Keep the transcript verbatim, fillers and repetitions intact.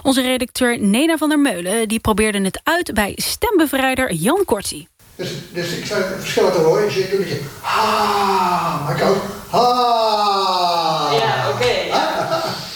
Onze redacteur Nena van der Meulen die probeerde het uit bij stembevrijder Jan Kortie. Dus, dus ik zou het verschil te horen. Je doet je ha, maar ik ook ha.